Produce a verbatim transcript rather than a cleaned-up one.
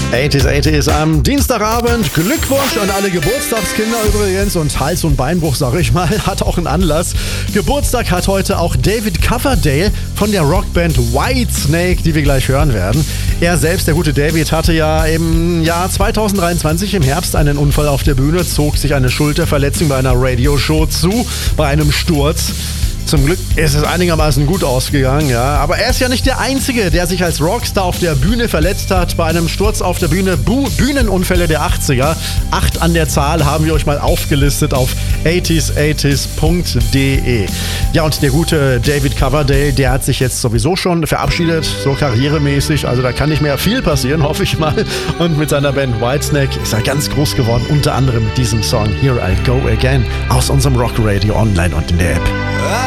achtziger, achtziger am Dienstagabend. Glückwunsch an alle Geburtstagskinder übrigens und Hals- und Beinbruch, sag ich mal, hat auch einen Anlass. Geburtstag hat heute auch David Coverdale von der Rockband Whitesnake, die wir gleich hören werden. Er selbst, der gute David, hatte ja im Jahr zweitausenddreiundzwanzig im Herbst einen Unfall auf der Bühne, zog sich eine Schulterverletzung bei einer Radioshow zu, bei einem Sturz. Zum Glück ist es einigermaßen gut ausgegangen, ja. Aber er ist ja nicht der Einzige, der sich als Rockstar auf der Bühne verletzt hat. Bei einem Sturz auf der Bühne, Bu- Bühnenunfälle der achtziger. Acht an der Zahl haben wir euch mal aufgelistet auf achtziger achtziger punkt de. Ja, und der gute David Coverdale, der hat sich jetzt sowieso schon verabschiedet, so karrieremäßig. Also da kann nicht mehr viel passieren, hoffe ich mal. Und mit seiner Band Whitesnake ist er ganz groß geworden, unter anderem mit diesem Song Here I Go Again aus unserem Rock Radio online und in der App.